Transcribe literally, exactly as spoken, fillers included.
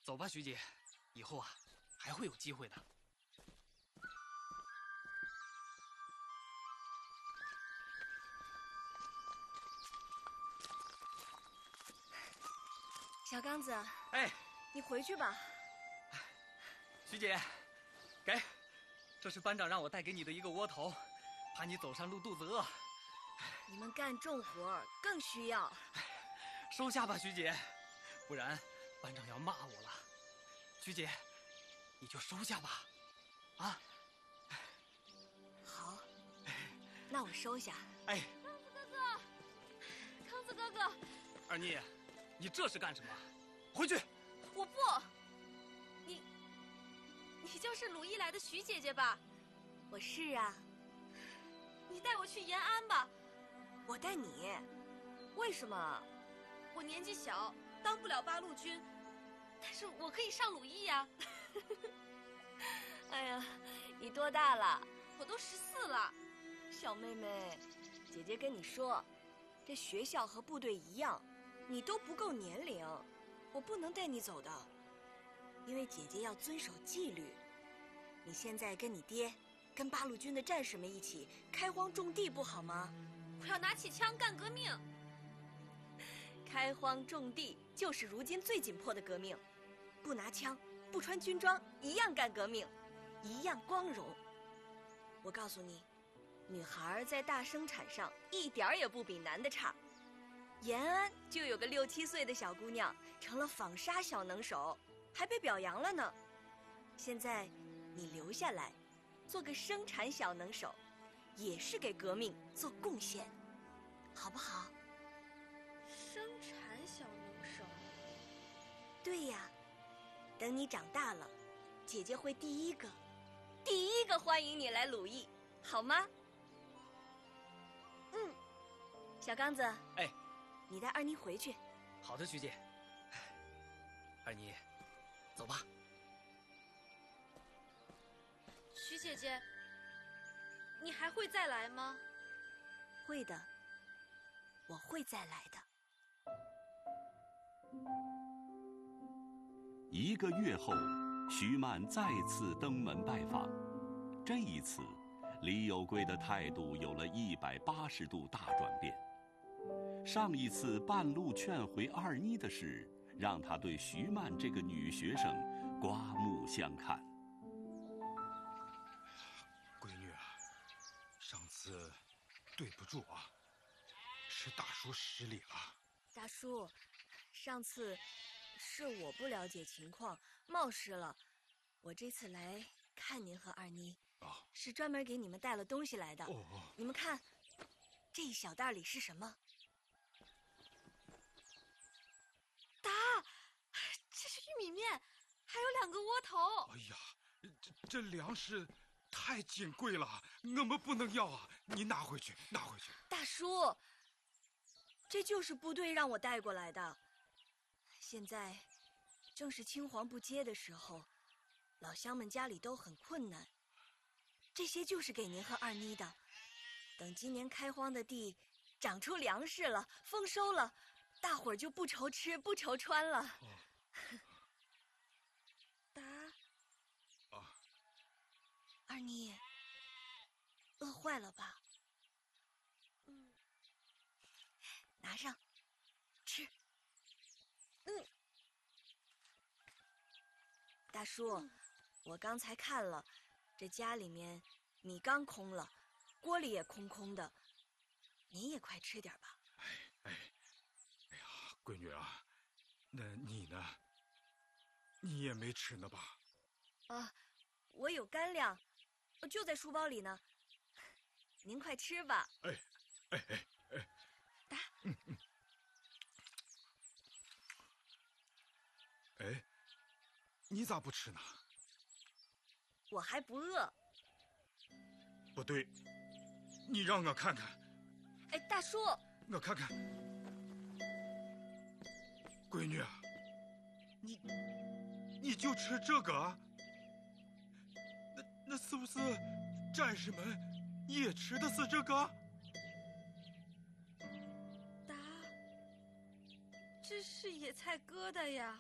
走吧，徐姐，以后啊还会有机会的。 小刚子， 哎， 你回去吧。 徐姐，给，这是班长让我带给你的一个窝头，怕你走上路肚子饿。 你们干重活更需要。 收下吧，徐姐，不然班长要骂我了。徐姐，你就收下吧，啊。 好，那我收下。 哎， 康子哥哥，康子哥哥， 二妮，你这是干什么？回去！ 我不，你，你就是鲁艺来的徐姐姐吧？ 我是啊。 你带我去延安吧。 我带你？为什么？ 我年纪小，当不了八路军，但是我可以上鲁艺呀。 哎呀，你多大了？ 我都十四了。 小妹妹，姐姐跟你说，这学校和部队一样，你都不够年龄，我不能带你走的，因为姐姐要遵守纪律。你现在跟你爹，跟八路军的战士们一起开荒种地，不好吗？ 我要拿起枪干革命。 开荒种地就是如今最紧迫的革命，不拿枪，不穿军装，一样干革命，一样光荣。我告诉你，女孩在大生产上一点儿也不比男的差。延安就有个六七岁的小姑娘成了纺纱小能手，还被表扬了呢。现在你留下来，做个生产小能手，也是给革命做贡献，好不好？ 生产小能手。 对呀，等你长大了，姐姐会第一个第一个欢迎你来鲁艺，好吗？嗯，小刚子， 哎， 你带二妮回去。 好的，徐姐。二妮，走吧。 徐姐姐，你还会再来吗？ 会的，我会再来的。 一个月后，徐曼再次登门拜访。这一次，李有贵的态度有了一百八十度大转变。上一次半路劝回二妮的事，让他对徐曼这个女学生刮目相看。 闺女啊，上次对不住啊，是大叔失礼了。 大叔，上次是我不了解情况，冒失了。我这次来看您和二妮， 哦， 是专门给你们带了东西来的。 哦哦， 你们看，这一小袋里是什么？ 答，这是玉米面，还有两个窝头。 哎呀，这这粮食太金贵了，我们不能要啊！你拿回去，拿回去。 大叔，这就是部队让我带过来的。现在正是青黄不接的时候，老乡们家里都很困难，这些就是给您和二妮的。等今年开荒的地长出粮食了，丰收了，大伙儿就不愁吃不愁穿了。 哦， 答啊， 二妮，饿坏了吧？ 嗯， 拿上，吃。嗯，大叔， 嗯我刚才看了，这家里面米缸空了，锅里也空空的，您也快吃点吧。 哎哎，哎呀，闺女啊，那你呢？你也没吃呢吧？ 啊，我有干粮，就在书包里呢。您快吃吧。 哎，哎哎哎， 答。 嗯嗯。哎，你咋不吃呢？ 我还不饿。 不对，你让我看看。 哎，大叔， 我看看。闺女啊，你你就吃这个？那那是不是战士们也吃的是这个？ 答，这是野菜疙瘩呀。